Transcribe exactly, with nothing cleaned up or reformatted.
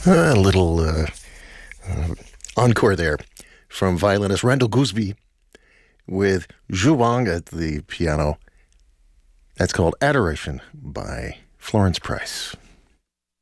A little uh, uh, encore there from violinist Randall Gooseby with Zhu Wang at the piano. That's called Adoration by Florence Price.